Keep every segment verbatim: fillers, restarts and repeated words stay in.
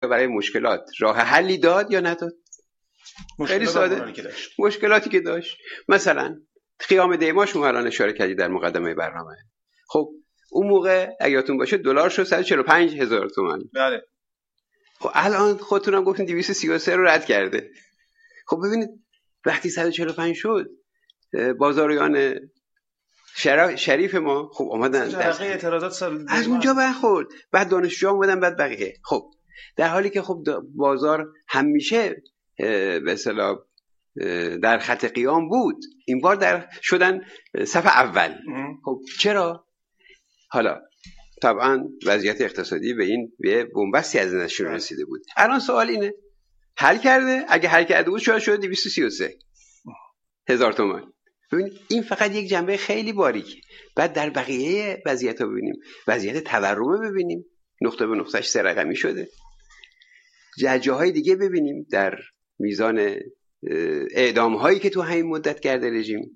برای مشکلات راه حلی داد یا نداد؟ خیلی ساده. مشکلاتی که داشت، مثلا قیام دیما شما الان اشاره کردید در مقدمه برنامه. خب اون موقع اگه یادتون باشه دلار شد صد و چهل و پنج هزار تومان. بله. خب الان خودتون هم گفتین دویست و سی و سه رو رد کرده. خب ببینید وقتی صد و چهل و پنج شد بازاریان شریف ما خب اومدن بقیه اعتراضات سال از اونجا برخورد، بعد دانشجوها اومدن، بعد بقیه. خب در حالی که خب بازار همیشه به اصطلاح در خط قیام بود، این بار در شدن صف اول. خب چرا؟ حالا طبعا وضعیت اقتصادی به این به بنبستی از نشون رسیده بود. الان سوال اینه حل کرده؟ اگه حل کرده بود شاید شد دویست و سی و سه هزار تومان. ببینید این فقط یک جنبه خیلی باریکه. بعد در بقیه وضعیت‌ها ببینیم، وضعیت تورم ببینیم نقطه به نقطهش سه رقمی شده. جاهای دیگه ببینیم در میزان اعدام هایی که تو همین مدت کرده رژیم،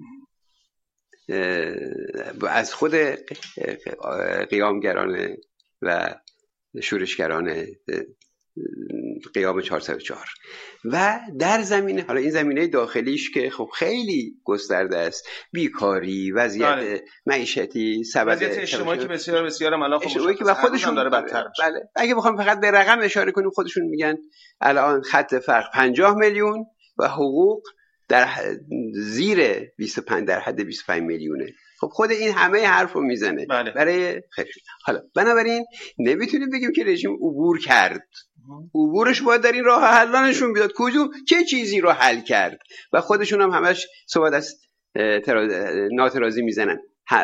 از خود قیامگران و شورشگران قیام چهارصد و چهار و در زمینه، حالا این زمینه داخلیش که خب خیلی گسترده است، بیکاری، وضعیت بله. معیشتی، وضعیت اجتماعی که بسیار بسیار ملاق اجتماعی که خودشون داره بدتر میشه. بله اگه بخوام فقط به رقم اشاره کنیم خودشون میگن الان خط فرق پنجاه میلیون و حقوق در زیر بیست و پنج در حد بیست و پنج میلیونه. خب خود این همه حرفو میزنه بله. برای خیلی. حالا بنابراین نمیتونیم بگیم که رژیم عبور کرد. عبورش باید در این راه حلانشون بیاد کجا چه چیزی رو حل کرد و خودشون هم همش صحبت از ناترازی میزنن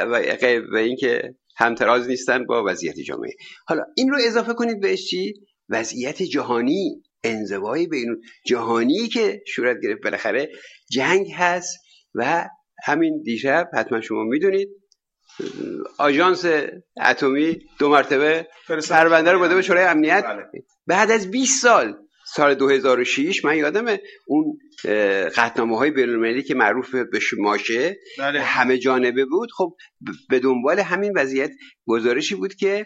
و اینکه همتراز نیستن با وضعیت جامعه. حالا این رو اضافه کنید بهش چی؟ وضعیت جهانی، انزوای بین جهانی که صورت گرفت. بالاخره جنگ هست و همین دیشب حتما شما میدونید آژانس اتمی دو مرتبه پرونده رو برده به شورای امنیت. بله. بعد از بیست سال، سال دو هزار و شش من یادمه اون قطعنامه‌های بین‌المللی که معروف به ماشه بله. همه جانبه بود. خب به دنبال همین وضعیت گزارشی بود که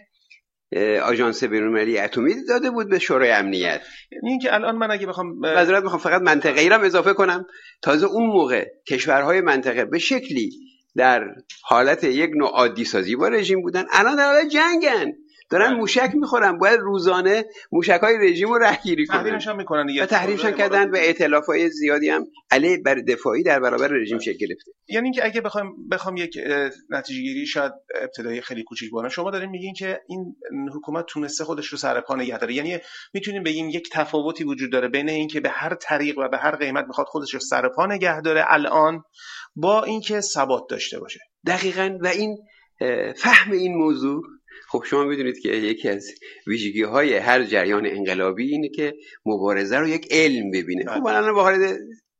آژانس بین‌المللی اتمی داده بود به شورای امنیت. این که الان من اگه بخوام معذرت میخوام فقط منطقه‌ای رو اضافه کنم، تازه اون موقع کشورهای منطقه به شکلی در حالت یک نوع عادی سازی با رژیم بودن، الان در حالت جنگن، دارن موشک میخورن، باید روزانه موشک‌های رژیم رو رهگیری کنن. تحریمش هم میکنن دیگه. و تحریمش هم کردن و ائتلاف‌های زیادی هم علیه بر دفاعی در برابر رژیم شکل گرفته. یعنی اینکه اگه بخوام بخوام یک نتیجه گیری شاید ابتدایی خیلی کوچیک بکنم، شما دارین میگین که این حکومت تونسته خودش رو سر پا نگه داره. یعنی میتونیم بگیم یک تفاوتی وجود داره بین اینکه به هر طریق و به هر قیمت میخواد خودش رو سر پا نگه داره الان با اینکه ثبات داشته باشه. دقیقاً. و این فهم این موضوع، خب شما میدونید که یکی از ویژگی‌های هر جریان انقلابی اینه که مبارزه رو یک علم ببینه. خب من الان وارد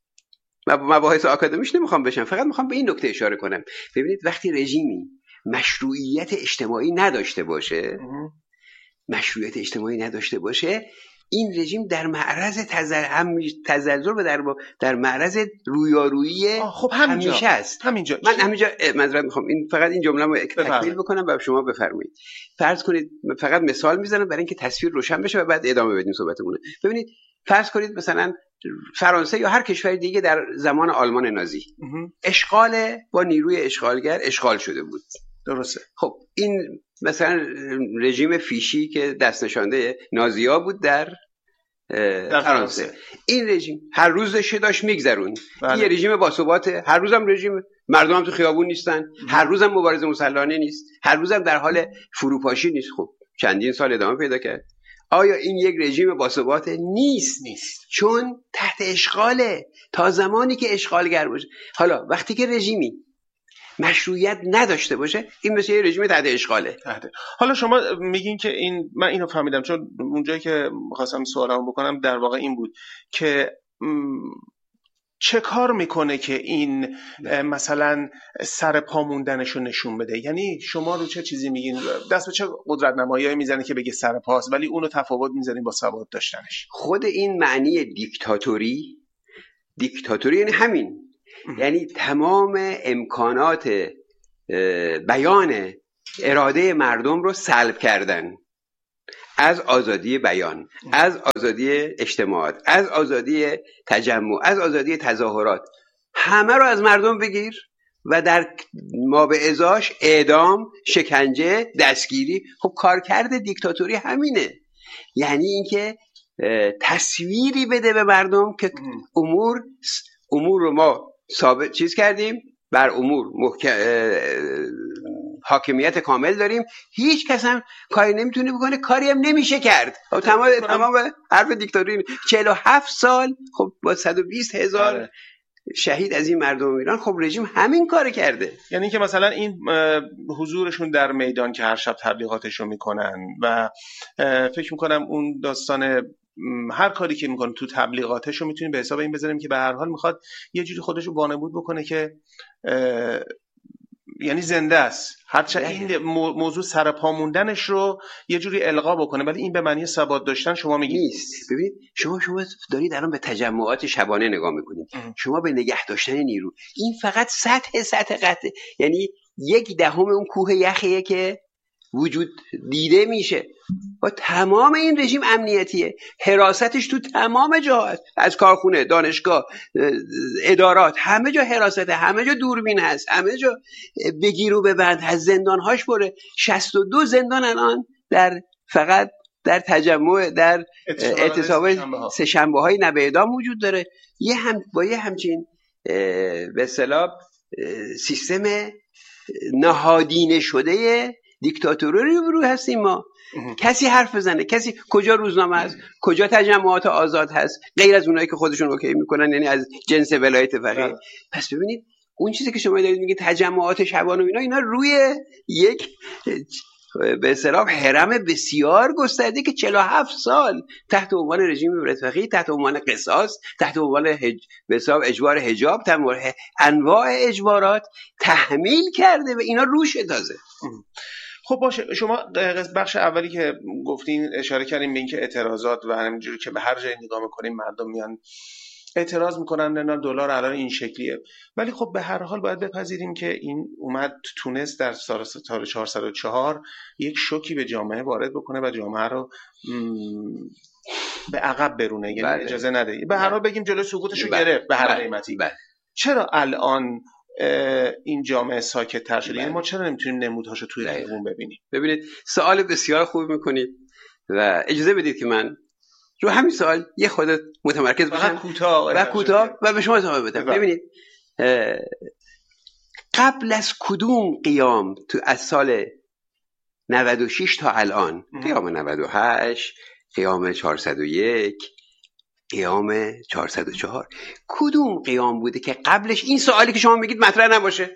مباحث آکادمیش نمیخوام بشم، فقط میخوام به این نکته اشاره کنم. ببینید وقتی رژیمی مشروعیت اجتماعی نداشته باشه مشروعیت اجتماعی نداشته باشه این رژیم در معرض تزلزل و در در معرض رویارویی خب همیشه است. همینجا من همینجا معذرت میخوام این فقط این جمله رو تکمیل بکنم و شما بفرمایید. فرض کنید فقط مثال میزنم برای اینکه تصویر روشن بشه و بعد ادامه بدیم صحبتمون. ببینید فرض کنید مثلا فرانسه یا هر کشور دیگه در زمان آلمان نازی اشغال با نیروی اشغالگر اشغال شده بود. درسته. خب این مثلا رژیم فیشی که دست نشانده نازی‌ها بود در, در فرانسه، این رژیم هر روزش داشت میگذرون. این یه رژیم باثباته، هر روزم رژیم، مردم هم تو خیابون نیستن، هر روزم مبارزه مسلحانه نیست، هر روزم در حال فروپاشی نیست. خب چندین سال ادامه پیدا کرد. آیا این یک رژیم باثبات نیست؟ نیست، چون تحت اشغاله تا زمانی که اشغالگر باشه. حالا وقتی که رژیمی مشروعیت نداشته باشه این مثل یه رژیم تحت اشغاله. تحت. حالا شما میگین که این، من اینو فهمیدم چون اونجایی که خواستم سوالمو بکنم در واقع این بود که چه کار میکنه که این مثلا سر پا موندنشو نشون بده. یعنی شما رو چه چیزی میگین، دست به چه قدرت نمایی‌هایی میزنه که بگه سر پاست ولی اونو تفاوت میذارین با ثبات داشتنش؟ خود این معنی دیکتاتوری، دیکتاتوری یعنی همین، یعنی تمام امکانات بیان اراده مردم رو سلب کردن. از آزادی بیان، از آزادی اجتماعات، از آزادی تجمع، از آزادی تظاهرات، همه رو از مردم بگیر و در ما به ازاش اعدام، شکنجه، دستگیری. خب کارکرد دیکتاتوری همینه، یعنی اینکه تصویری بده به مردم که امور امور رو ما ثابت چیز کردیم، بر امور محکم حاکمیت کامل داریم، هیچ کس هم کاری نمیتونه بکنه، کاری هم نمیشه کرد. خب تمام تمام حرف دیکتاتوری چهل و هفت سال خب با صد و بیست هزار شهید از این مردم ایران، خب رژیم همین کار کرده. یعنی که مثلا این حضورشون در میدان که هر شب تبلیغاتشو میکنن و فکر میکنم اون داستان هر کاری که میکنه تو تبلیغاتشو میتونیم به حساب این بذاریم که به هر حال میخواد یه جوری خودشو وانمود بکنه که یعنی زنده است، هرچند این موضوع سر پا موندنش رو یه جوری القا بکنه، ولی این به معنی ثبات داشتن شما میگید نیست. ببین شما شما دارید الان به تجمعات شبانه نگاه میکنید، شما به نگه داشتن نیرو، این فقط سطح سطح قطع، یعنی یک دهم اون کوه یخیه که وجود دیده میشه. با تمام این رژیم امنیتیه، حراستش تو تمام جا هست، از کارخونه، دانشگاه، ادارات، همه جا حراسته، همه جا دوربین هست، همه جا بگیر و ببند هست، زندانهاش بره. شصت و دو زندان الان در فقط در تجمع در اعتصاب سه شنبه های نبه اعدام وجود داره. یه هم با یه همچین به اصطلاح سیستم نهادینه شده دیکتاتوری روبرو هستیم ما. کسی حرف بزنه، کسی کجا روزنامه هست، کجا تجمعات آزاد هست غیر از اونایی که خودشون اوکی میکنن، یعنی از جنس ولایت فقیه. پس ببینید اون چیزی که شما دارید میگید تجمعات شبانه و اینا اینا روی یک به اصطلاح حرم بسیار گسترده که چهل و هفت سال تحت عنوان رژیم ولایت فقیه، تحت عنوان قصاص، تحت عنوان هج... به حساب اجبار حجاب، تحت انواع اجبارات تحمیل کرده و اینا روش تازه. خب باشه، شما بخش اولی که گفتین اشاره کردیم به اینکه اعتراضات و همینجوری که به هر جای نگاه میکنیم مردم میان اعتراض میکنن نه دلار الان این شکلیه، ولی خب به هر حال باید بپذیریم که این اومد تونست در سال چهارصد و چهار یک شوکی به جامعه وارد بکنه و جامعه رو به عقب برونه، یعنی بله. اجازه نده به هر حال بگیم جلوی سقوطش رو گرفت به هر قیمتی. بله. چرا الان این جامعه ساکت تر شده؟ یعنی ما چرا نمیتونیم نمودهاشو توی خیابون ببینیم؟ ببینید سوال بسیار خوب میکنید و اجازه بدید که من رو همین سوال یه خودت متمرکز بشم و کوتاه و به شما جواب بدم. ببینید قبل از کدوم قیام تو از سال نود و شش تا الان، قیام نود و هشت، قیام چهارصد و یک، قیام چهارصد و چهار، کدوم قیام بوده که قبلش این سوالی که شما میگید مطرح نباشه؟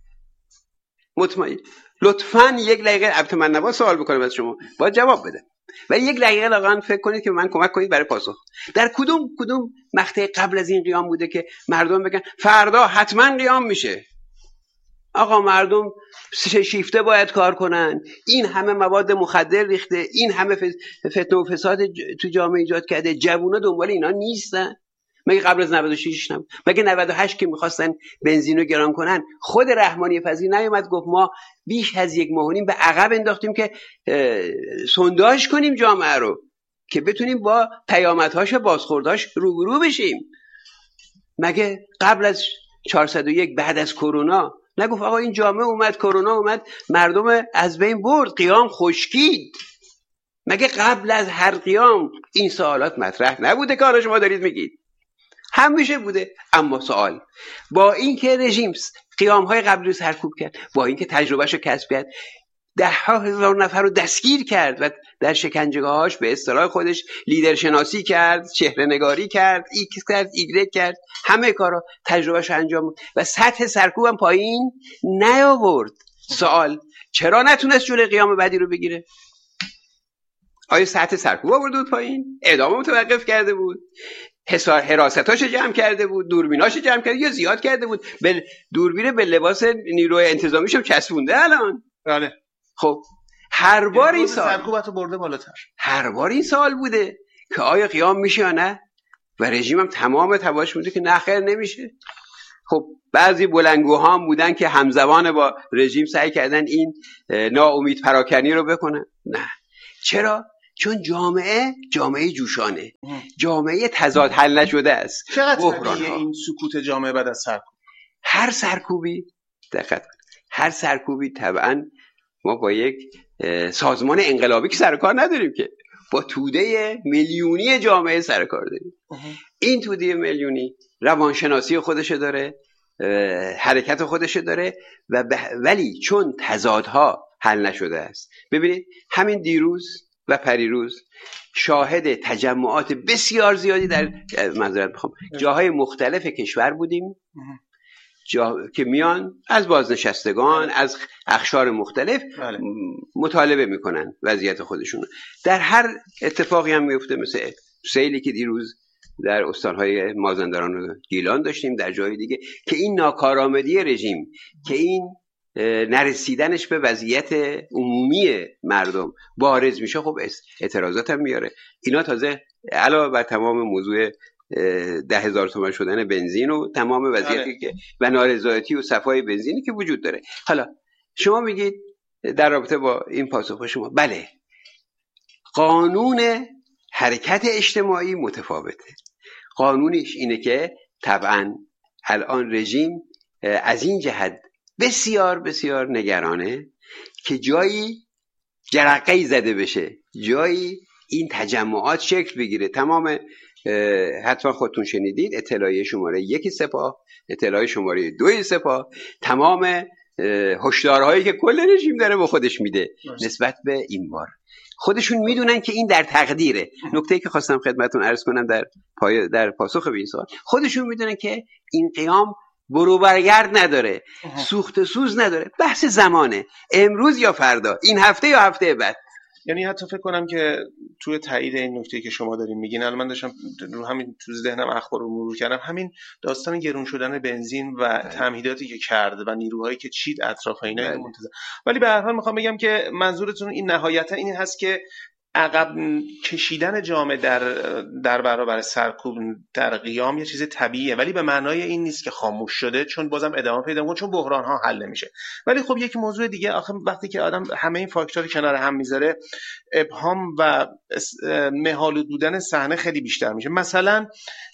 مطمئن لطفاً یک دقیقه، البته من نباید سوال بکنم از شما، باید جواب بده، ولی یک دقیقه واقعا فکر کنید که من کمک کنید برای پاسخ. در کدوم کدوم مقطع قبل از این قیام بوده که مردم بگن فردا حتما قیام میشه؟ آقا مردم شیفته باید کار کنن، این همه مواد مخدر ریخته، این همه فتنه و فساد تو جامعه ایجاد کرده، جوونا دنبال اینا نیستن؟ مگه قبل از نود و شش نبود؟ مگه نود و هشت که میخواستن بنزینو گران کنن خود رحمانی فضلی نیومد گفت ما بیش از یک ماه و نیم به عقب انداختیم که سونداژ کنیم جامعه رو که بتونیم با پیامدهاش و بازخوردهاش روبرو بشیم؟ مگه قبل از چهارصد و یک بعد از کرونا نگفت آقا این جامعه اومد، کرونا اومد، مردم از بین برد، قیام خشکید؟ مگه قبل از هر قیام این سوالات مطرح نبوده که حالا شما دارید میگید؟ همیشه بوده. اما سوال با این که رژیم قیام های قبلی رو سرکوب کرد، با این که تجربهش رو کسب کرد، ده ها هزار نفر رو دستگیر کرد و در شکنجه‌هاش به اصطلاح خودش لیدرشناسی کرد، چهره نگاری کرد، ایکس کرد، ایگرگ کرد، همه کارا تجربهش انجام و سطح سرکوب هم پایین نیاورد. سوال چرا نتونست جلوی قیام بعدی رو بگیره؟ آیا سطح سرکوب آورده بود پایین؟ اعدام متوقف کرده بود؟ حسار حراستاش جمع کرده بود؟ دوربیناش جمع کرده یا زیاد کرده بود؟ به دوربین به لباس نیروی انتظامیشو چسبونده الان؟ بله. خب هر بار این سال سرکوبتو برده بالاتر. هر بار این سال بوده که آیا قیام میشه یا نه، و رژیم هم تمام تلاش بوده که نه خیر نمیشه. خب بعضی بلندگوها هم بودن که همزمان با رژیم سعی کردن این ناامید پراکنی رو بکنن. نه. چرا؟ چون جامعه جامعه جوشانه، جامعه تضاد حل نشده است. چقدر طبیعیه این سکوت جامعه بعد از سرکوب؟ هر سرکوبی دقت کن، هر سرکوبی طبعا ما با یک سازمان انقلابی که سر کار نداریم، که با توده میلیونی جامعه سر کار داریم. این توده میلیونی روانشناسی خودشه داره، حرکت خودشه داره و ولی چون تضادها حل نشده است. ببینید همین دیروز و پریروز شاهد تجمعات بسیار زیادی در معذرت میخوام جاهای مختلف کشور بودیم جا... که میان از بازنشستگان از اقشار مختلف بله. مطالبه میکنن وضعیت خودشون. در هر اتفاقی هم میفته، مثل سیلی که دیروز در استانهای مازندران و گیلان داشتیم، در جای دیگه، که این ناکارآمدی رژیم، که این نرسیدنش به وضعیت عمومی مردم بارز میشه، خب اعتراضات هم میاره. اینا تازه علاوه بر تمام موضوع ده هزار تومان شدن بنزین و تمام وضعیتی که و نارضایتی و صفای بنزینی که وجود داره. حالا شما میگید در رابطه با این پاسخ شما، بله قانون حرکت اجتماعی متفاوته. قانونش اینه که طبعا الان رژیم از این جهت بسیار بسیار نگرانه که جایی جرقه‌ای زده بشه، جایی این تجمعات شکل بگیره. تمام حتما خودتون شنیدید اطلاعیه شماره یک سپاه، اطلاعیه شماره دو سپاه، تمام هشدارهایی که کل رژیم داره به خودش میده نسبت به این بار. خودشون میدونن که این در تقدیره. نکته‌ای که خواستم خدمتتون عرض کنم در پای در پاسخ به این سوال، خودشون میدونن که این قیام برو برگرد نداره، سوخت سوز نداره، بحث زمانه، امروز یا فردا، این هفته یا هفته بعد. یعنی حتی فکر کنم که توی تایید این نکته که شما دارین میگین، الان من داشتم رو همین تو ذهنم اخبار رو مرور کردم، همین داستان گرون شدن بنزین و تمهیداتی که کرد و نیروهایی که چید اطراف اینا منتظر. ولی به هر حال میخوام بگم که منظورتون این نهایتا این هست که عقب کشیدن جامعه در در برابر سرکوب در قیام یه چیز طبیعیه، ولی به معنای این نیست که خاموش شده، چون بازم ادامه پیدا می‌کنه، چون بحران ها حل نمیشه. ولی خب یک موضوع دیگه، آخه وقتی که آدم همه این فاکتور کنار هم میذاره، ابهام و مه‌آلود بودن صحنه خیلی بیشتر میشه. مثلا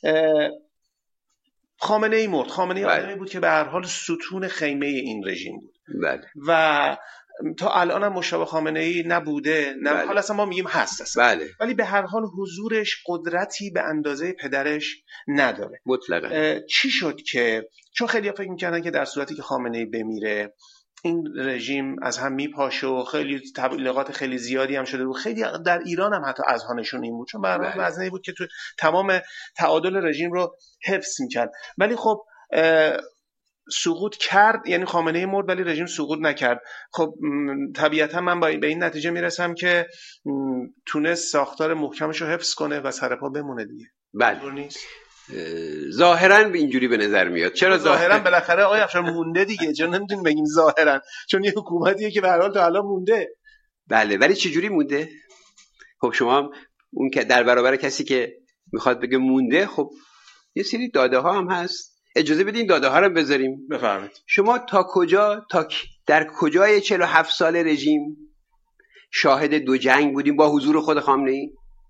خامنه ای مرد. خامنه ای آدمی بود که به هر حال ستون خیمه این رژیم بود. بله. و تا الان هم مشابه خامنه ای نبوده، نه حالا اصلا ما میگیم هست اصلا. بله. ولی به هر حال حضورش قدرتی به اندازه پدرش نداره مطلقاً. چی شد که چون خیلی فکر می‌کردن که در صورتی که خامنه ای بمیره این رژیم از هم میپاشه و خیلی تبلیغات خیلی زیادی هم شده بود، خیلی در ایران هم حتی اذهانشون این بود، چون به هر حال وزنی بود که تو تمام تعادل رژیم رو حفظ می‌کرد. ولی خب سقوط کرد، یعنی خامنه ای مرد ولی رژیم سقوط نکرد. خب طبیعتا من با به این نتیجه میرسم که تونست ساختار محکمش رو حفظ کنه و سرپا بمونه دیگه. بله. ظاهرا به اینجوری به نظر میاد. چرا ظاهرا؟ بالاخره آقای افشار مونده دیگه، چون نمیتونیم بگیم ظاهرا، چون یه حکومتیه که به هر حال تا الان مونده. بله، ولی چه جوری مونده؟ خب شما هم اون که در برابر کسی که میخواد بگه مونده، خب یه سری داده ها هم هست، اجازه بدین داده ها رو بذاریم. بفرمایید. شما تا کجا تا در کجای چهل و هفت سال رژیم شاهد دو جنگ بودیم با حضور خود خامنه ای؟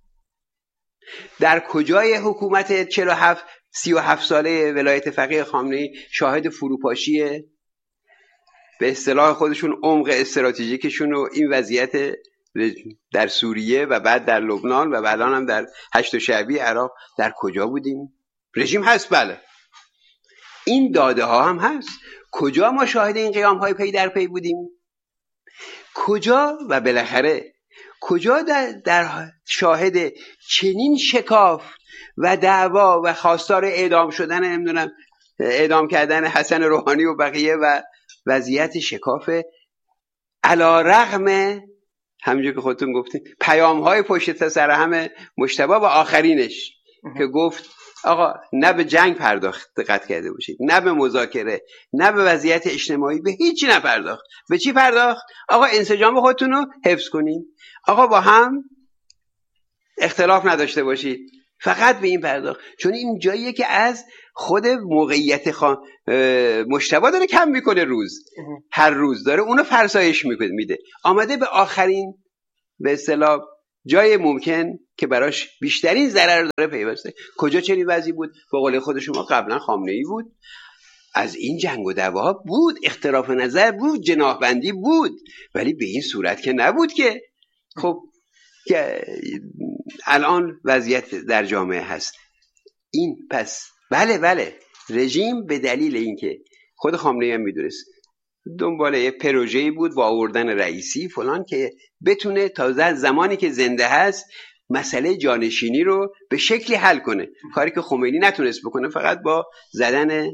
در کجای حکومت چهل و هفت سی و هفت ساله ولایت فقیه خامنه ای شاهد فروپاشی به اصطلاح خودشون عمق استراتژیکشون و این وضعیت در سوریه و بعد در لبنان و بعدان هم در هشت شعبی عراق در کجا بودیم؟ رژیم هست، بله، این داده ها هم هست. کجا ما شاهد این قیام های پی در پی بودیم؟ کجا و بالاخره کجا در, در شاهد چنین شکاف و دعوا و خواستار اعدام شدن نمیدونم اعدام کردن حسن روحانی و بقیه و وضعیت شکاف علی رغم همونجور که خودتون گفتین پیام های پشت سر همه مجتبی و آخرینش که گفت آقا نه به جنگ پرداخت دقت کرده باشید، نه به مذاکره، نه به وضعیت اجتماعی، به هیچی نپرداخت. به چی پرداخت؟ آقا انسجام خودتون رو حفظ کنین، آقا با هم اختلاف نداشته باشید، فقط به این پرداخت. چون این جاییه که از خود موقعیت خان مجتبی داره کم میکنه، روز هر روز داره اونو فرسایش میده، آمده به آخرین به اصطلاح جای ممکن که براش بیشترین ضرر داره پیوسته. کجا چنین وضعی بود؟ به قول خود شما قبلا خامنه‌ای بود، از این جنگ و دعوا بود، اختلاف نظر بود، جناحبندی بود، ولی به این صورت که نبود که خب که الان وضعیت در جامعه هست. این پس بله بله رژیم به دلیل اینکه خود خامنه‌ای هم میدونست دنبال یه پروژه‌ای بود با آوردن رئیسی فلان که بتونه تا زمانی که زنده هست مسئله جانشینی رو به شکلی حل کنه، کاری که خمینی نتونست بکنه، فقط با زدن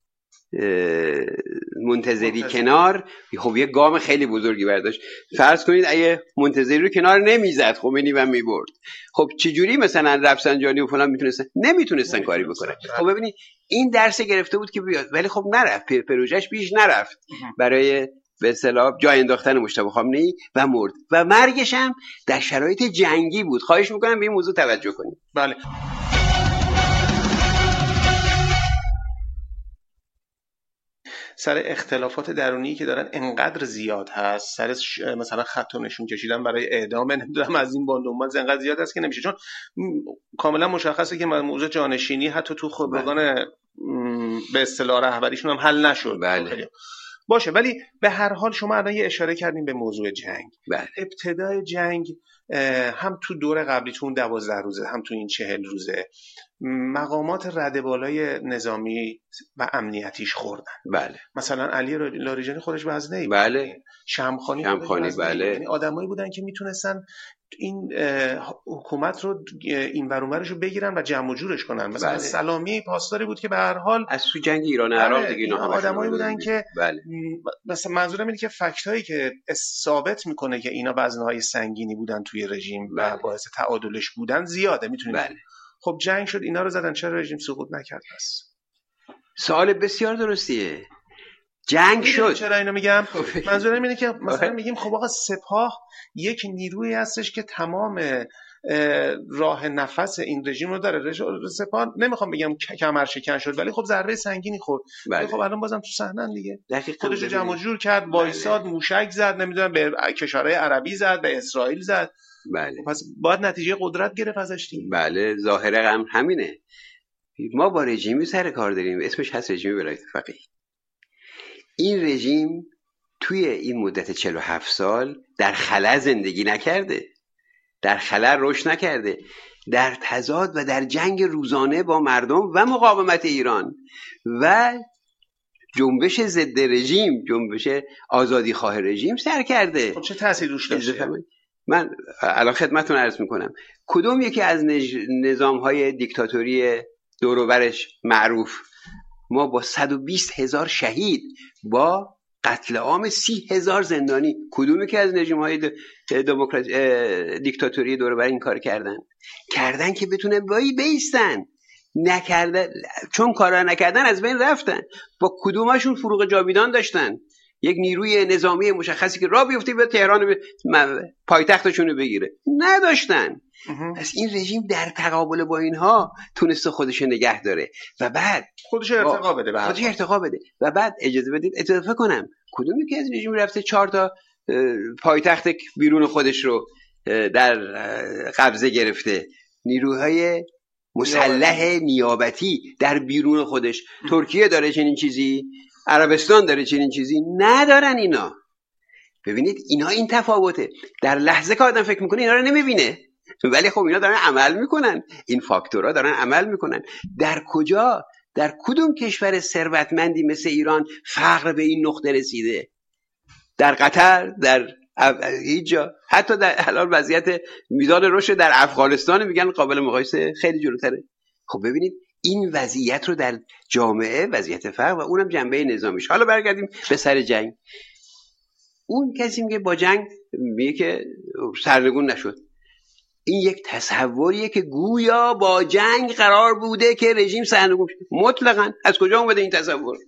منتظری کنار خب یه گام خیلی بزرگی برداشت. فرض کنید اگه منتظری رو کنار نمیزد خمینی و میبرد، خب چجوری مثلا رفسنجانی و فلان میتونستن؟ نمیتونستن کاری بکنن. خب ببینید این درس گرفته بود که بیاد، ولی خب نرفت، پروژهش پیش نرفت برای به اصطلاح جای انداختن مجتبی خامنه‌ای و مرد و مرگش هم در شرایط جنگی بود. خواهش میکنم به این موضوع توجه کنید. بله. سر اختلافات درونی که دارن انقدر زیاد هست، سر مثلا خط و نشون کشیدن برای اعدام نمیدونم از این باندومات انقدر زیاد هست که نمیشه، چون کاملا مشخصه که موضوع جانشینی حتی تو خبرگان به اصطلاح رهبریشون هم حل نشد. بله. باشه، ولی به هر حال شما الان یه اشاره کردین به موضوع جنگ. بله. ابتدای جنگ هم تو دور قبلی تو اون دوازده روزه هم تو این چهل روزه مقامات رده بالای نظامی و امنیتیش خوردن. بله. مثلا علی لاریجانی خودش وزنه‌ای، بله. شمخانی شمخانی، بله. یعنی آدمایی بودن که میتونستن این حکومت رو این ور اونورش رو بگیرن و جمع و جورش کنن. مثلا بله. سلامی پاسداری بود که به هر حال از تو جنگ ایران و عراق دیگه اینا آدمایی بودن که بله. مثلا منظورم اینه که فکتایی که ثابت میکنه که اینا وزنهای سنگینی بودن توی رژیم بله. و باعث تعادلش بودن زیاده. میتونید بله. خب جنگ شد، اینا رو زدن، چرا رژیم سقوط نکرد؟ پس سوال بسیار درستیه. جنگ شد. چرا اینو میگم؟ منظورم اینه که مثلا میگیم خب آقا سپاه یک نیرویی هستش که تمام راه نفس این رژیم رو داره. سپاه نمیخوام بگم کمر شکن شد، ولی خب ضربه سنگینی خورد. ولی خب الان بازم تو صحنه دیگه خودش رو جمع و جور کرد، وایساد، موشک زد، نمیدونم به کشورهای عربی زد، به اسرائیل زد. بله. پس باید نتیجه قدرت گرفت ازش دیگه. بله، ظاهره هم همینه. ما با رژیمی سر کار داریم، اسمش هست رژیم ولایت فقیه. این رژیم توی این مدت چهل و هفت سال در خلا زندگی نکرده، در خلا رشد نکرده، در تضاد و در جنگ روزانه با مردم و مقاومت ایران و جنبش ضد رژیم، جنبش آزادی خواه رژیم سر کرده. خب چه تأثیری روش داشته؟ من الان خدمتتون عرض میکنم کدوم یکی از نظام‌های دیکتاتوری دور و برش معروف ما با صد و بیست هزار شهید، با قتل عام سی هزار زندانی، کدومی که از رژیم‌های دموکراسی دیکتاتوری دور و بر این کار کردن کردن که بتونه بایی بیستن؟ نکردن، چون کارا نکردن از بین رفتن. با کدومشون فروغ جاویدان داشتن؟ یک نیروی نظامی مشخصی که راه بیفته به تهران پایتختشون رو بگیره؟ نداشتن. پس این رژیم در تقابل با اینها تونسته خودش نگه داره و بعد خودش ارتقا بده به خودش ارتقا بده و بعد اجازه بدید اضافه کنم کدومی که از رژیم رفته چهار تا پایتخت بیرون خودش رو در قبضه گرفته، نیروهای مسلح نیابتی در بیرون خودش. ترکیه داره چنین چیزی، عربستان داره چنین چیزی، ندارن اینا. ببینید اینا این تفاوته. در لحظه که آدم فکر میکنه اینا رو نمیبینه، ولی خب اینا دارن عمل میکنن، این فاکتورها دارن عمل میکنن. در کجا، در کدوم کشور ثروتمندی مثل ایران فقر به این نقطه رسیده؟ در قطر، در هیچ جا. حتی در الان وضعیت میزان رشد در افغانستان میگن قابل مقایسه، خیلی جلوتره. خب ببینید این وضعیت رو در جامعه، وضعیت فقر و اونم جنبه نظامیش. حالا برگردیم به سر جنگ. اون کسی میگه با جنگ میگه که سرنگون نشد. این یک تصوریه که گویا با جنگ قرار بوده که رژیم سرنگون شد. مطلقاً از کجا اومده این تصور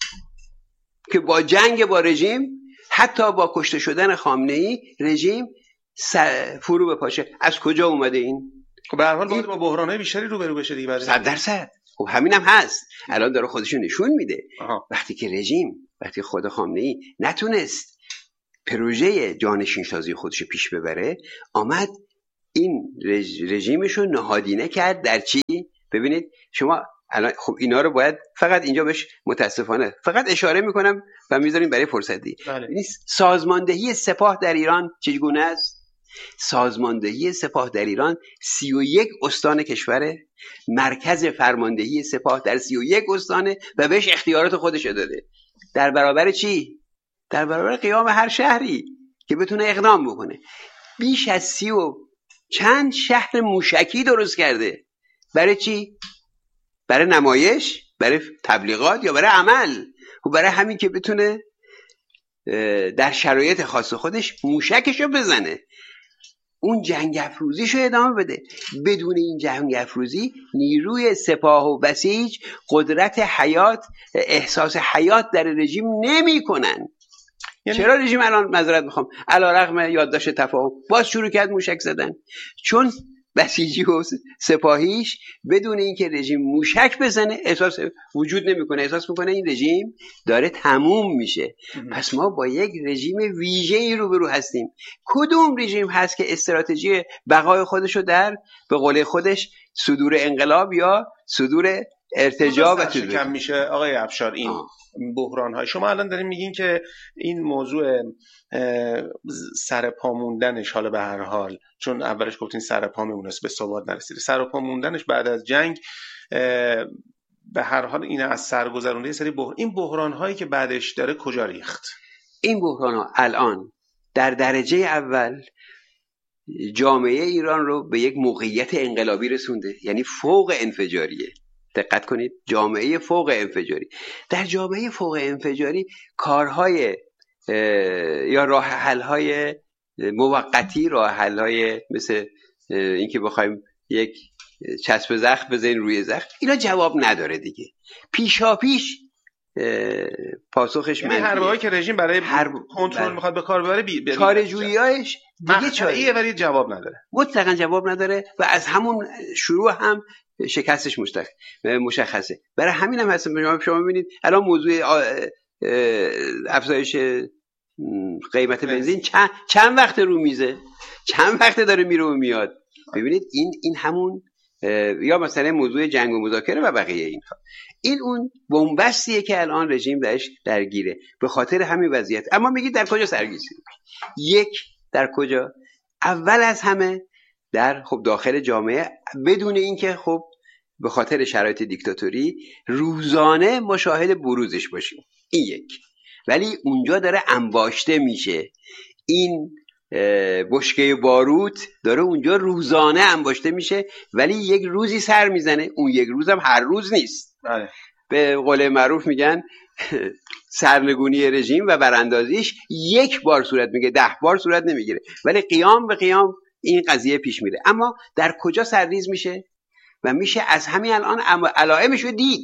که با جنگ با رژیم، حتی با کشته شدن خامنه‌ای، رژیم فرو بپاشه؟ از کجا اومده این؟ خب به هر حال باید با بحران‌های بیشتری روبرو بشه دیگه. صد درصد. خب همینم هست. الان داره خودشو نشون میده. آها. وقتی که رژیم، وقتی خود خامنه‌ای نتونست پروژه جانشین سازی خودش پیش ببره، آمد این رژ... رژیمشو نهادینه کرد در چی؟ ببینید شما الان خب اینا رو باید فقط اینجا بهش متاسفانه فقط اشاره میکنم و میذاریم برای فرصتی. بله. سازماندهی سپاه در ایران چگونه است؟ سازماندهی سپاه در ایران سی و یک استان کشوره، مرکز فرماندهی سپاه در سی و یک استانه و بهش اختیارات خودش داده. در برابر چی؟ در برابر قیام هر شهری که بتونه اقدام بکنه. بیش از سی و چند شهر موشکی درست کرده. برای چی؟ برای نمایش، برای تبلیغات یا برای عمل؟ و برای همین که بتونه در شرایط خاص خودش موشکشو بزنه، اون جنگ افروزیشو ادامه بده. بدون این جنگ افروزی نیروی سپاه و بسیج قدرت حیات، احساس حیات در رژیم نمی کنن. یعنی چرا رژیم الان معذرت میخوام علیرغم یادداشت تفاهم باز شروع کرد موشک زدن؟ چون بسیجی و سپاهیش بدون اینکه رژیم موشک بزنه احساس وجود نمیکنه، احساس میکنه این رژیم داره تموم میشه. پس ما با یک رژیم ویژه‌ای روبرو هستیم. کدوم رژیم هست که استراتژی بقای خودشو در به قول خودش صدور انقلاب یا صدور ارتجاع و تدوین کم میشه؟ آقای افشار این بحران های شما الان دارین میگین که این موضوع سر پا موندنش، حالا به هر حال چون اولش گفتین سر پا میمونه به ثبات نرسیده، سر پا موندنش بعد از جنگ به هر حال این از سر گذرونده سری بحران، این بحران هایی که بعدش داره کجا ریخت؟ این بحران ها الان در درجه اول جامعه ایران رو به یک موقعیت انقلابی رسونده، یعنی فوق انفجاریه. دقت کنید، جامعه فوق انفجاری. در جامعه فوق انفجاری کارهای یا راه حل‌های موقتی، راه حل‌های مثل اینکه بخوایم یک چسب زخم بزنین روی زخم، اینا جواب نداره دیگه. پیشا پیش پاسخش یعنی حربه‌هایی که رژیم برای کنترل بر... میخواد به کار ببره بی... کارجویی‌هاش دیگه چاییه ولی جواب نداره، مطلقاً جواب نداره و از همون شروع هم شکستش مشخصه. برای همین هم هستم شما ببینید الان موضوع افزایش قیمت بنزین چند چند وقت رو میزه، چند وقت داره میره و میاد. ببینید این این همون یا مثلا موضوع جنگ و مذاکره و بقیه این این اون بنبستیه که الان رژیم درش درگیره به خاطر همین وضعیت. اما میگید در کجا سرگیسی؟ یک، در کجا؟ اول از همه در خب داخل جامعه، بدون اینکه خب به خاطر شرایط دیکتاتوری روزانه مشاهد بروزش باشیم، این یک. ولی اونجا داره انباشته میشه، این بشکه باروت داره اونجا روزانه انباشته میشه، ولی یک روزی سر میزنه، اون یک روزم هر روز نیست. بله. به قول معروف میگن سرنگونی رژیم و براندازیش یک بار صورت میگیره، ده بار صورت نمیگیره، ولی قیام به قیام این قضیه پیش میره. اما در کجا سرریز میشه؟ و میشه از همین الان علائمشو دید.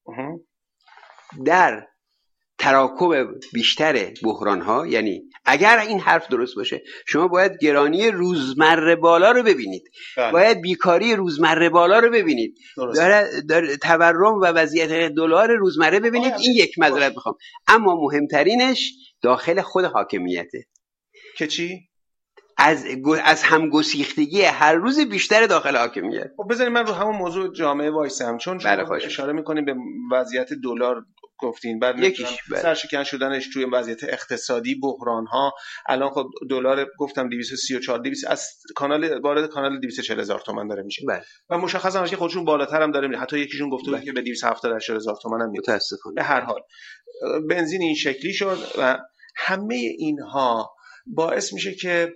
در تراکم بیشتر بحران ها. یعنی اگر این حرف درست باشه شما باید گرانی روزمره بالا رو ببینید، بله. باید بیکاری روزمره بالا رو ببینید، داره, داره تورم و وضعیت دلار روزمره ببینید. این یک معذرت میخوام، اما مهمترینش داخل خود حاکمیته که چی؟ از از همگسیختگی هر روز بیشتر داخل حاکمیت. خب بذارید من رو همون موضوع جامعه وایسم، چون شما اشاره میکنیم به وضعیت دلار گفتین، بعد یکیش سرشکن شدنش توی وضعیت اقتصادی، بحران ها. الان خب دلار گفتم دویست و سی و چهار دویست از کانال وارد کانال دویست و چهل هزار تومان داره میشه. بله. و مشخصا هست که خودشون بالاتر هم داره میره، حتی یکیشون گفته بود که به دویست و هفتاد و هشت هزار تومان هم میره. متاسفانه. به هر حال بنزین این شکلی شد و همه اینها باعث میشه که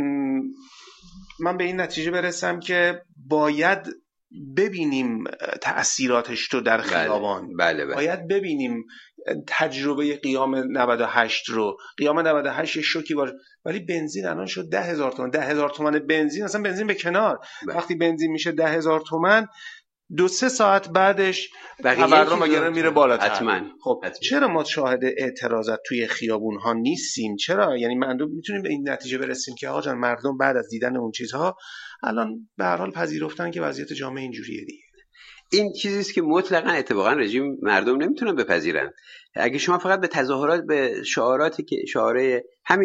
من به این نتیجه برسم که باید ببینیم تأثیراتش تو در خیابان. بله بله. باید ببینیم تجربه قیام نود و هشت رو. قیام نود و هشت شوکی باشه، ولی بنزین الان شد ده هزار تومان. ده هزار تومان بنزین، اصلا بنزین به کنار. بله. وقتی بنزین میشه ده هزار تومان، دو سه ساعت بعدش تورم اگر میره بالاتر. حتما. خب حتما. چرا ما شاهد اعتراضات توی خیابون ها نیستیم؟ چرا؟ یعنی مردم میتونیم به این نتیجه برسیم که آقا جان مردم بعد از دیدن اون چیزها الان به هر حال پذیرفتن که وضعیت جامعه اینجوریه دیگه. این چیزی است که مطلقاً اتفاقاً رژیم مردم نمیتونن بپذیرن. اگه شما فقط به تظاهرات، به شعاراتی که شعاره همین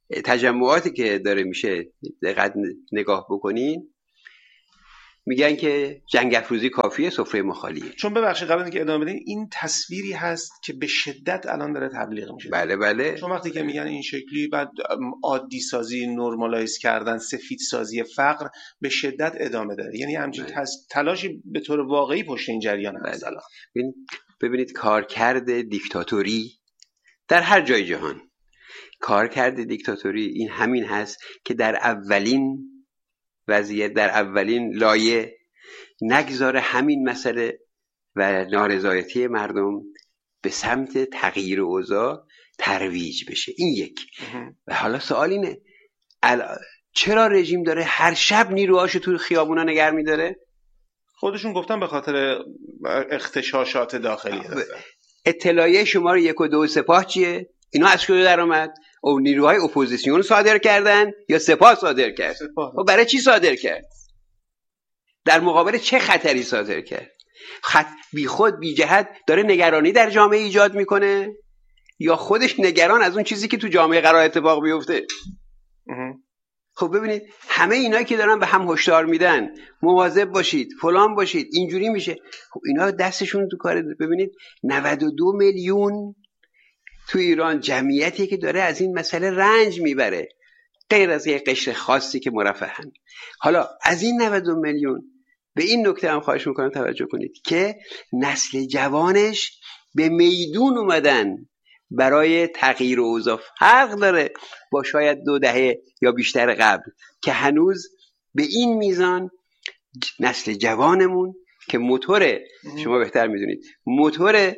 تجمعاتی که داره میشه دقت نگاه بکنین، میگن که جنگ افروزی کافیه، سفره ما خالیه. چون ببخشید قبل اینکه ادامه بدین، این تصویری هست که به شدت الان داره تبلیغ میشه. بله بله. چون وقتی که میگن این شکلی، بعد عادی سازی، نورمالایز کردن، سفید سازی فقر به شدت ادامه داره. یعنی همچین تلاشی به طور واقعی پشت این جریان هست. بله. ببینید کارکرد دیکتاتوری در هر جای جهان، کارکرد دیکتاتوری این همین هست که در اولین وضعیت، در اولین لایه نگذاره همین مسئله و نارضایتی مردم به سمت تغییر اوضاع ترویج بشه. این یک. و حالا سوال اینه چرا رژیم داره هر شب نیروهاشو تو خیابونا نگه می‌داره؟ خودشون گفتن به خاطر اغتشاشات داخلی هست. اطلاعیه شماره یک و دو سپاه چیه؟ اینا از کجا در اومد؟ او نیروهای اپوزیسیون صادر کردن یا سپاه صادر کرد؟ سپاه. و برای چی صادر کرد؟ در مقابل چه خطری صادر کرد؟ خط بی خود بی جهت داره نگرانی در جامعه ایجاد میکنه یا خودش نگران از اون چیزی که تو جامعه قرار اتفاق بیفته؟ خب ببینید همه اینایی که دارن به هم هشدار میدن مواظب باشید، فلان باشید، اینجوری میشه، خب اینا دستشون تو کار. ببینید نود و دو میلیون تو ایران جمعیتی که داره از این مسئله رنج میبره، غیر از یک قشر خاصی که مرفهن. حالا از این نود و دو میلیون به این نکته هم خواهش میکنم توجه کنید که نسل جوانش به میدون اومدن برای تغییر اوضاع. فرق داره با شاید دو دهه یا بیشتر قبل که هنوز به این میزان نسل جوانمون که موتور، شما بهتر میدونید، موتور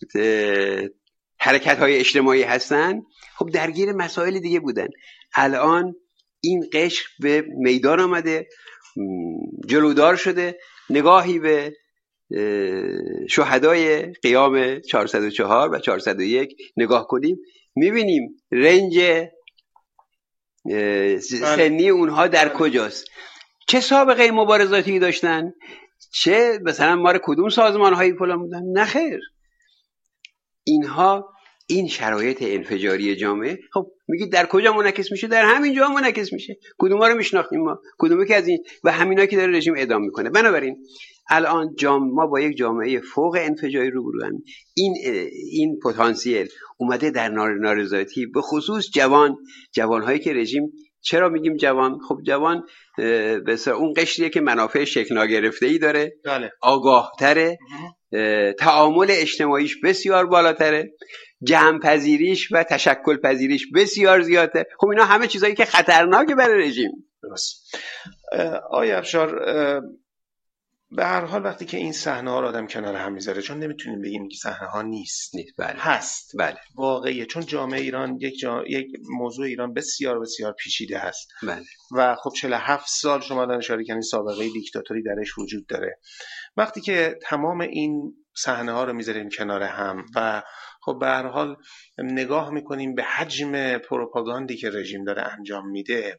حرکت های اجتماعی هستن، خب درگیر مسائل دیگه بودن. الان این قشر به میدان آمده، جلودار شده. نگاهی به شهدای قیام چهارصد و چهار و چهارصد و یک نگاه کنیم، میبینیم رنج سنی اونها در کجاست، چه سابقه مبارزاتی داشتن، چه مثلا مار کدوم سازمان هایی فلان بودن. نخیر، اینها این شرایط انفجاری جامعه، خب میگید در کجا منعکس میشه؟ در همین جا منعکس میشه. کدوما رو میشناختیم ما، کدومی که از این و همینا که داره رژیم اعدام میکنه. بنابراین الان جام ما با یک جامعه فوق انفجاری روبرویم. این این پتانسیل اومده در نارضایتی، به خصوص جوان جوانهایی که رژیم، چرا میگیم جوان؟ خب جوان به اون قشریه که منافع شکل ناگرفته‌ای داره، آگاه‌تره، تعامل اجتماعیش بسیار بالاتره، جمع پذیریش و تشکل پذیریش بسیار زیاده. خب اینا همه چیزایی که خطرناکه برای رژیم. درست. آقای افشار، به هر حال وقتی که این صحنه ها رو آدم کنار هم میذاره، چون نمیتونیم بگیم که صحنه ها نیست، نیست بله. هست، بله. واقعیه، چون جامعه ایران یک, جا... یک موضوع ایران بسیار بسیار پیچیده هست. بله. و خب چهل و هفت سال شما دارین اشاره کردین سابقه دیکتاتوری درش وجود داره. وقتی که تمام این صحنه ها رو میذاریم کنار هم و خب به هر حال نگاه میکنیم به حجم پروپاگاندی که رژیم داره انجام میده،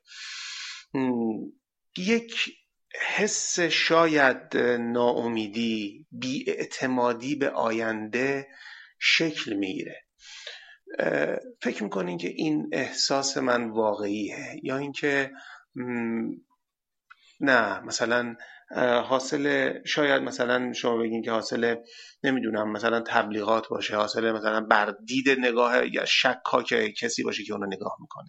یک حس شاید ناامیدی، بی‌اعتمادی به آینده شکل میگیره. فکر میکنین که این احساس من واقعیه یا اینکه نه مثلا حاصل، شاید مثلا شما بگین که حاصل نمیدونم مثلا تبلیغات باشه، حاصل مثلا بردید نگاه یا شکا که کسی باشه که اونو نگاه میکنه.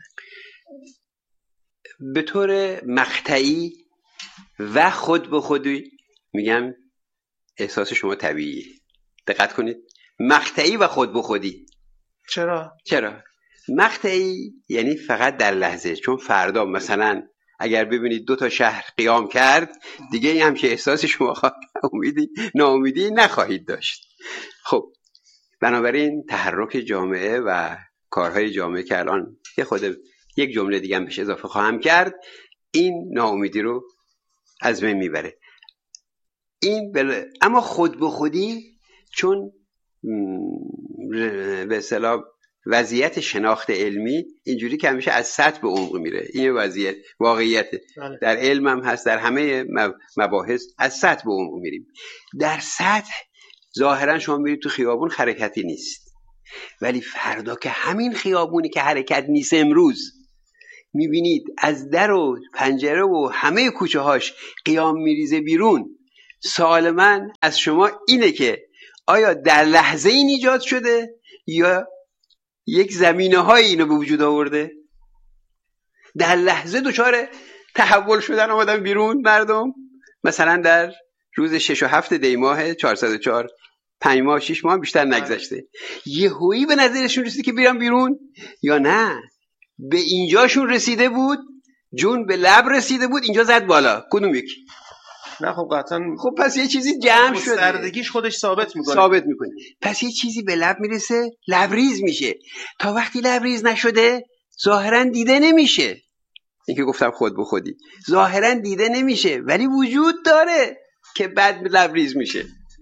به طور مقطعی و خود به خودی میگم احساس شما طبیعیه. دقت کنید، مقطعی و خود به خودی. چرا؟ چرا؟ مقطعی یعنی فقط در لحظه، چون فردا مثلا اگر ببینید دو تا شهر قیام کرد دیگه این همچه احساسی شما خواهد امیدی ناامیدی نخواهید داشت. خب بنابراین تحرک جامعه و کارهای جامعه که الان یه خود یک جمله دیگه هم بهش اضافه خواهم کرد، این ناامیدی رو از بین میبره. این بل... اما خود به خودی چون به اصطلاح وضعیت شناخت علمی اینجوری که همیشه از سطح به عمق میره، این وضعیت واقعیت در علم هم هست، در همه مباحث از سطح به عمق میریم. در سطح ظاهرا شما میرید تو خیابون حرکتی نیست، ولی فردا که همین خیابونی که حرکت نیست امروز میبینید از در و پنجره و همه کوچه هاش قیام میریزه بیرون، سوال من از شما اینه که آیا در لحظه این ایجاد شده یا یک زمینه های اینو به وجود آورده؟ در لحظه دچار تحول شدن آمدن بیرون مردم، مثلا در روز شش و هفت دی ماه چهارصد و چهار، پنج ماه شش ماه بیشتر نگذشته، یهویی به نظرشون رسید که بیرن بیرون، یا نه به اینجاشون رسیده بود، جون به لب رسیده بود، اینجا زد بالا؟ کدوم یکی؟ نه خب قطعا. خب پس یه چیزی جمع شده، گستردگیش خودش ثابت میکنه ثابت میکنه پس یه چیزی به لب میرسه، لبریز میشه. تا وقتی لبریز نشده ظاهرا دیده نمیشه. این که گفتم خود به خودی ظاهرا دیده نمیشه، ولی وجود داره که بعد لبریز میشه.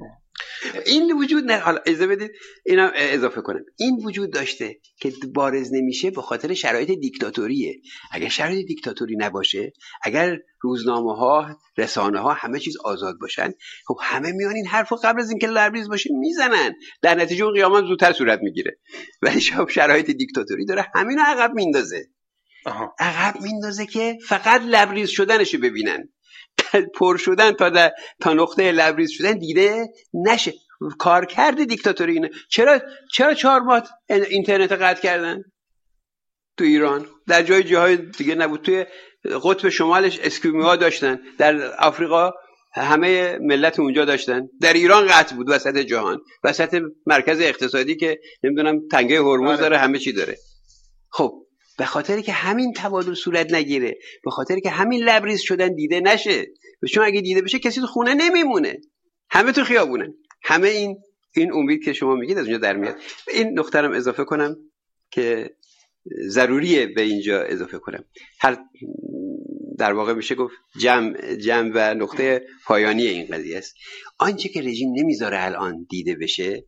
این وجود نه، حالا اجازه بدید اینا اضافه کنم، این وجود داشته که بارز نمیشه به خاطر شرایط دیکتاتوریه. اگر شرایط دیکتاتوری نباشه، اگر روزنامه ها، رسانه ها، همه چیز آزاد باشن، خب همه میان این حرفو قبل از اینکه لبریز باشه میزنن، در نتیجه اون قیامت زودتر صورت میگیره. ولی شب شرایط دیکتاتوری داره همینو عقب میندازه. آها. عقب میندازه که فقط لبریز شدنشو ببینن، پر شدن تا در تا نقطه لبریز شدن دیده نشه. کار کرده دیکتاتوری اینه. چرا چرا چهار ماه اینترنت قطع کردن تو ایران؟ در جای جاهای دیگه نبود. توی قطب شمالش اسکیموها داشتن، در آفریقا همه ملت اونجا داشتن، در ایران قطع بود، وسط جهان، وسط مرکز اقتصادی که نمیدونم تنگه هرمز داره، همه چی داره. خب به خاطری که همین تبادل صورت نگیره، به خاطری که همین لبریز شدن دیده نشه، چون اگه دیده بشه کسی تو خونه نمیمونه، همه تو خیابونن، همه این این امید که شما میگید از اونجا در میاد. این نکته رو اضافه کنم که ضروریه به اینجا اضافه کنم. هر در واقع میشه گفت جمع جمع و نقطه پایانی این قضیه است. آنچه که رژیم نمیذاره الان دیده بشه،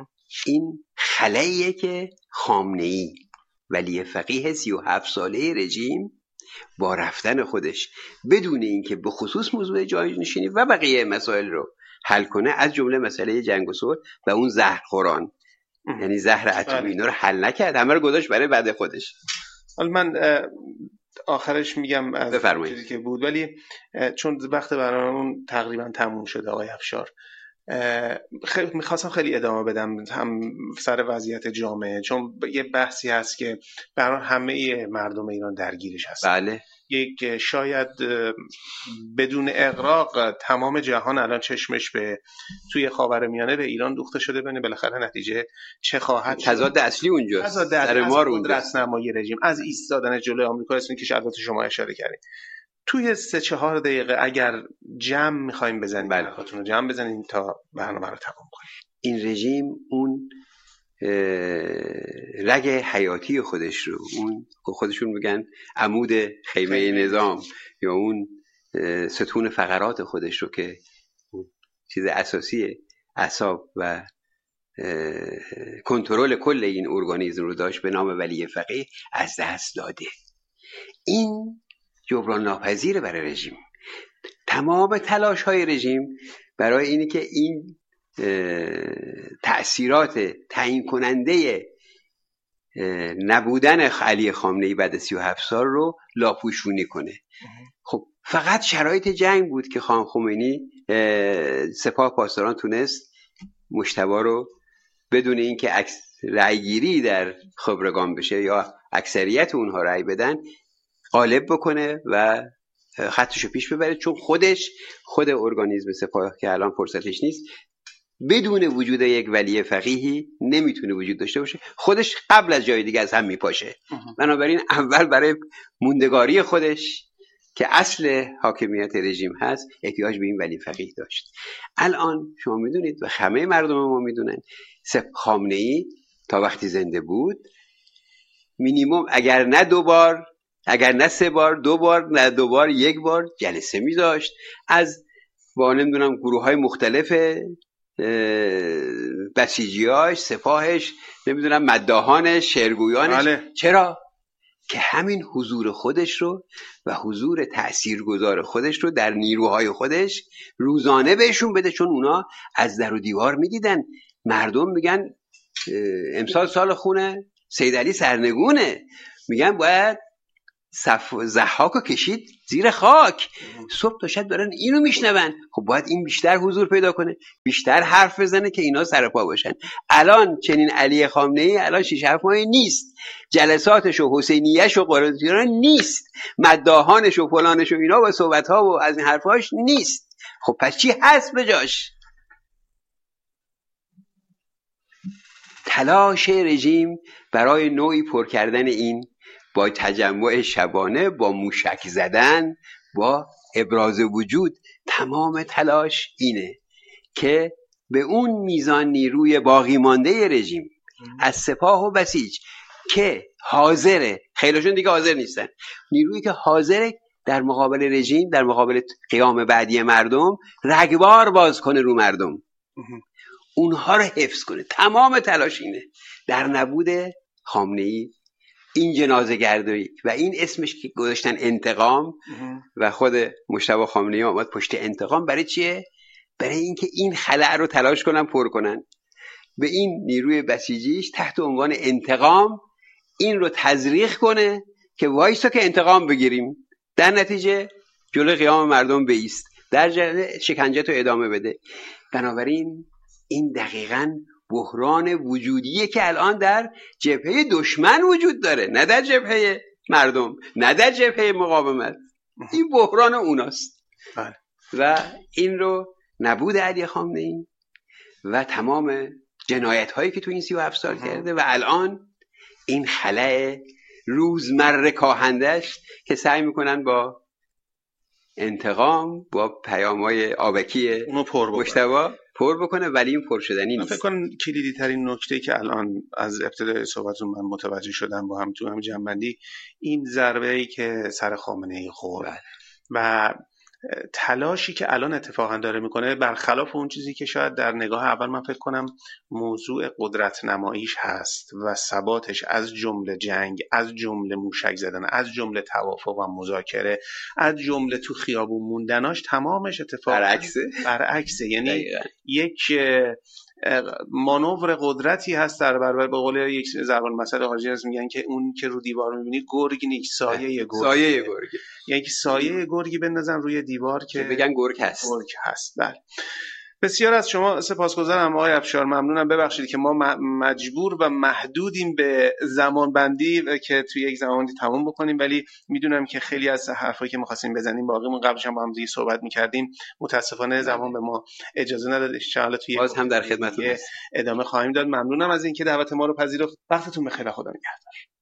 این خلاییه که خامنه‌ای ولی فقیه سی و هفت ساله رژیم با رفتن خودش بدون اینکه به خصوص موضوع جایگزینی و بقیه مسائل رو حل کنه، از جمله مسئله جنگ و صلح و اون زهر خوران، یعنی زهر اتمی، اینا رو حل نکرد، همه رو گذاشت برای بعد خودش. حالا من آخرش میگم از چیزی که بود، ولی چون وقت برنامه‌مون تقریبا تموم شده آقای افشار، خیلی میخواستم خیلی ادامه بدم هم سر وضعیت جامعه، چون یه بحثی هست که برای همه مردم ایران درگیرش هست. بله. یک شاید بدون اغراق تمام جهان الان چشمش به توی خاورمیانه به ایران دوخته شده، ببینه بالاخره نتیجه چه خواهد شد. تضاد اصلی اونجاست. تضاد اصلی ما رو قدرت‌نمایی رژیم، از ایستادن جلوی آمریکا، اسمی که البته شما اشاره کردید. توی سه چهار دقیقه اگر جمع می‌خوایم بزنیم، بله، حرفاتون رو جمع بزنیم تا برنامه رو تمام کنیم. این رژیم اون رگ حیاتی خودش رو، اون خودشون میگن عمود خیمه نظام یا اون ستون فقرات خودش رو که چیز اساسی اعصاب و کنترل کل این ارگانیسم رو داشت به نام ولی فقیه، از دست داده. این جبران ناپذیره برای رژیم. تمام تلاش های رژیم برای اینه که این تأثیرات تعیین کننده نبودن علی خامنه‌ای بعد سی و هفت سال رو لاپوشونی کنه. خب فقط شرایط جنگ بود که خان خمینی سپاه پاسداران تونست مجتبی رو بدون اینکه رأیگیری در خبرگان بشه یا اکثریت اونها رأی بدن غالب بکنه و خطشو پیش ببره، چون خودش خود ارگانیسم سپاه که الان فرصتش نیست، بدون وجود یک ولی فقیهی نمیتونه وجود داشته باشه، خودش قبل از جای دیگه از هم میپاشه. بنابراین اول برای موندگاری خودش که اصل حاکمیت رژیم هست احتیاج به این ولی فقیه داشت. الان شما میدونید و همه مردم ما میدونن خامنه‌ای تا وقتی زنده بود مینیمم اگر نه دو بار، اگر نه سه بار، دو بار، نه دو بار، یک بار جلسه میذاشت از با نمیدونم گروه های مختلف بسیجیاش، سپاهش، نمیدونم مداحانش، شعرگویانش. بله. چرا؟ که همین حضور خودش رو و حضور تاثیرگذار خودش رو در نیروهای خودش روزانه بهشون بده، چون اونا از در و دیوار میدیدن. مردم میگن امسال سال خونه سید علی سرنگونه، میگن باید صف ضحاکو کشید زیر خاک. صبح تا شب دارن اینو میشنون. خب باید این بیشتر حضور پیدا کنه، بیشتر حرف بزنه که اینا سر پا باشن. الان چنین علی خامنه‌ای الان شش هفت ماه نیست، جلساتش و حسینیه‌ش و قرآن نیست، مداحانش و فلانش و اینا و صحبت‌ها و از این حرفاش نیست. خب پس چی هست به جاش؟ تلاش رژیم برای نوعی پر کردن این با تجمع شبانه، با موشک زدن، با ابراز وجود، تمام تلاش اینه که به اون میزان نیروی باقی مانده رژیم از سپاه و بسیج که حاضره، خیلیشون دیگه حاضر نیستن، نیرویی که حاضره در مقابل رژیم، در مقابل قیام بعدی مردم رگبار باز کنه رو مردم، اونها رو حفظ کنه. تمام تلاش اینه. در نبود خامنه‌ای این جنازه گردی و این اسمش که گذاشتن انتقام و خود مجتبی خامنه‌ای آمد پشت انتقام، برای چیه؟ برای اینکه این خلأ رو تلاش کنن پر کنن به این نیروی بسیجیش تحت عنوان انتقام، این رو تزریق کنه که وایسا که انتقام بگیریم، در نتیجه جلوی قیام مردم بایست، در جهت شکنجه تو ادامه بده. بنابراین این دقیقاً بحران وجودیه که الان در جبهه دشمن وجود داره، نه در جبهه مردم، نه در جبهه مقاومت. این بحران اوناست. و این رو نبود علی خامنه‌ای و تمام جنایت هایی که تو این سی و هفت سال کرده و الان این خلأ روزمره کاهندش که سعی میکنن با انتقام، با پیام‌های آبکی مجتبی پر بکنه، ولی این پر شدنی نیست. فکر کنم کلیدی ترین نکته که الان از ابتدای صحبتون من متوجه شدم با هم تو هم جنبندی، این ضربه‌ای که سر خامنه‌ای خورد و تلاشی که الان اتفاقا داره میکنه برخلاف اون چیزی که شاید در نگاه اول من فکر کنم موضوع قدرت نماییش هست و ثباتش، از جمله جنگ، از جمله موشک زدن، از جمله توافق و مذاکره، از جمله تو خیابون موندناش، تمامش اتفاقا برعکسه. برعکسه. یعنی یک مانور قدرتی هست در برابر، به قول یک زبان مثل خارجی هست میگن که اون که رو دیوار میبینی گرگ نیست، سایه گرگ. سایه گرگ. یعنی سایه گرگی بندازن روی دیوار که بگن گرگ هست. گرگ هست. بله. بسیار از شما سپاسگزارم آقای افشار، ممنونم. ببخشید که ما مجبور و محدودیم به زمان بندی که توی یک زمانی تموم بکنیم، ولی میدونم که خیلی از حرفایی که می‌خواستیم بزنیم باقیمون قبلش هم با هم دیگه صحبت می‌کردیم، متاسفانه زمان به ما اجازه نداد. ان شاءالله توی باز هم در خدمتتون ادامه خواهیم داد. ممنونم از اینکه دعوت ما رو پذیرفت. وقتتون بخیر. خدا نگهدار.